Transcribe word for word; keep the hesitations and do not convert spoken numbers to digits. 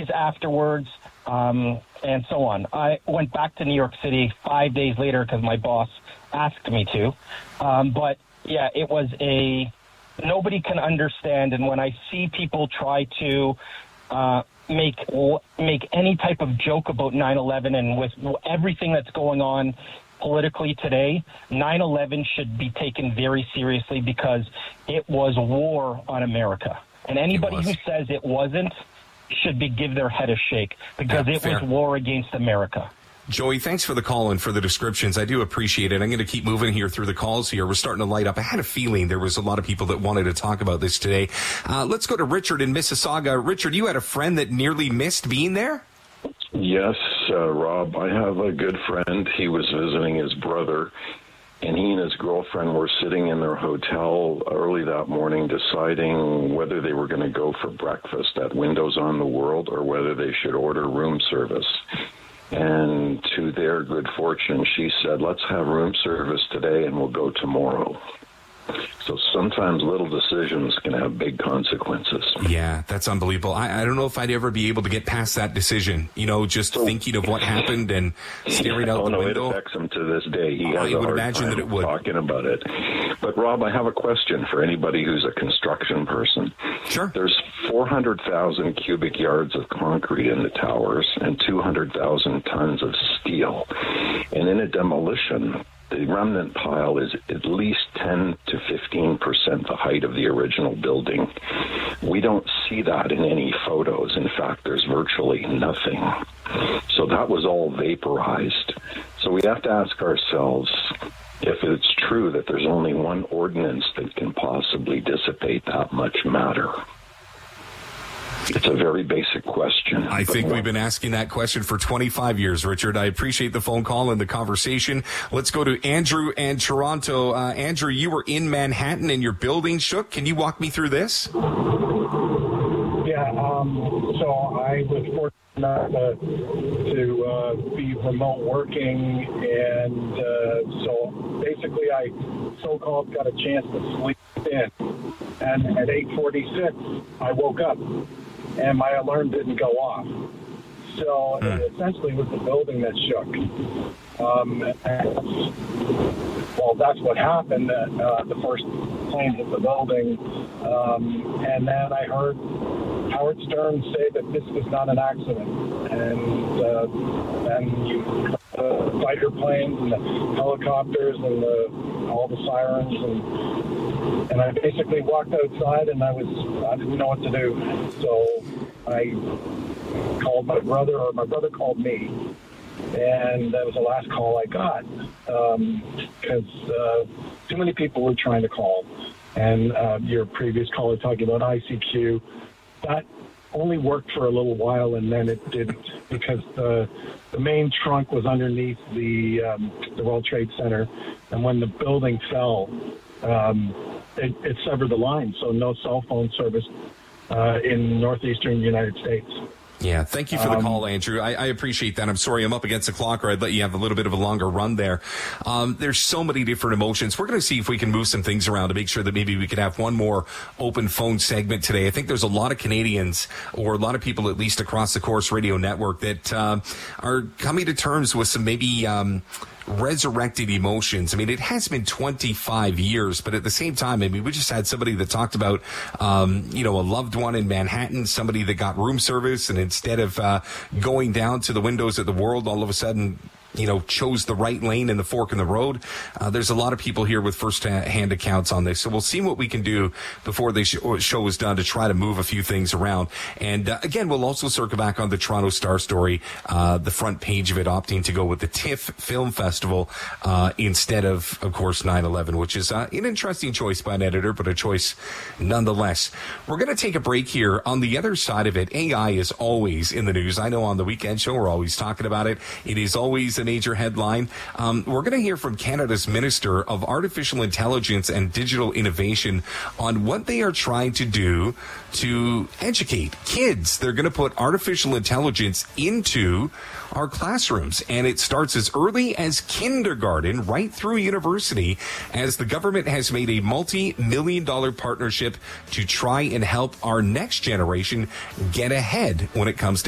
days afterwards, um, and so on. I went back to New York City five days later because my boss asked me to. Um, but, yeah, it was a nobody can understand. And when I see people try to uh, make make any type of joke about nine eleven and with everything that's going on politically today, nine eleven should be taken very seriously because it was war on America. And anybody who says it wasn't should be give their head a shake because yeah, it fair. was war against America. Joey, thanks for the call and for the descriptions. I do appreciate it. I'm going to keep moving here through the calls here. We're starting to light up. I had a feeling there was a lot of people that wanted to talk about this today. Uh, let's go to Richard in Mississauga. Richard, you had a friend that nearly missed being there? Yes, uh, Rob. I have a good friend. He was visiting his brother, and he and his girlfriend were sitting in their hotel early that morning deciding whether they were going to go for breakfast at Windows on the World or whether they should order room service. And to their good fortune, she said, let's have room service today and we'll go tomorrow. So sometimes little decisions can have big consequences. Yeah, that's unbelievable. I, I don't know if I'd ever be able to get past that decision. You know, just so, thinking of what happened and staring out oh, the no, window. It affects him to this day. He has I a would hard imagine time that it would. talking about it. But, Rob, I have a question for anybody who's a construction person. Sure. There's four hundred thousand cubic yards of concrete in the towers and two hundred thousand tons of steel. And in a demolition, the remnant pile is at least ten to fifteen percent the height of the original building. We don't see that in any photos. In fact, there's virtually nothing. So that was all vaporized. So we have to ask ourselves if it's true that there's only one ordinance that can possibly dissipate that much matter. It's a very basic question. I think we've been asking that question for twenty-five years, Richard. I appreciate the phone call and the conversation. Let's go to Andrew and Toronto. Uh, Andrew, you were in Manhattan and your building shook. Can you walk me through this? Yeah, um, so I was fortunate enough uh, to uh, be remote working, and uh, so basically I so-called got a chance to sleep in. And at eight forty-six, I woke up. And my alarm didn't go off. So hmm. it essentially was the building that shook. Um, and, well, that's what happened. Uh, the first plane hit the building. Um, and then I heard Howard Stern say that this was not an accident. And uh, then you the fighter planes and the helicopters and the, all the sirens and And I basically walked outside, and I was I didn't know what to do. So I called my brother, or my brother called me, and that was the last call I got because um, uh, too many people were trying to call. And uh, your previous caller talking about I C Q, that only worked for a little while, and then it didn't because the the main trunk was underneath the um, the World Trade Center, and when the building fell. Um, It, it severed the line, so no cell phone service uh, in northeastern United States. Yeah, thank you for the um, call, Andrew. I, I appreciate that. I'm sorry I'm up against the clock, or I'd let you have a little bit of a longer run there. Um, there's so many different emotions. We're going to see if we can move some things around to make sure that maybe we can have one more open phone segment today. I think there's a lot of Canadians, or a lot of people at least across the Corus Radio Network, that uh, are coming to terms with some maybe um, resurrected emotions. I mean, it has been twenty-five years, but at the same time, I mean, we just had somebody that talked about, um, you know, a loved one in Manhattan, somebody that got room service, and instead of uh, going down to the windows of the world, all of a sudden, you know, chose the right lane in the fork in the road. Uh, there's a lot of people here with first-hand accounts on this, so we'll see what we can do before the show is done to try to move a few things around. And uh, again, we'll also circle back on the Toronto Star story, uh, the front page of it opting to go with the TIFF Film Festival uh, instead of, of course, nine eleven, which is uh, an interesting choice by an editor, but a choice nonetheless. We're going to take a break here. On the other side of it, A I is always in the news. I know on the weekend show we're always talking about it. It is always a major headline. Um, we're going to hear from Canada's Minister of Artificial Intelligence and Digital Innovation on what they are trying to do to educate kids. They're going to put artificial intelligence into our classrooms, and it starts as early as kindergarten right through university, as the government has made a multi-million dollar partnership to try and help our next generation get ahead when it comes to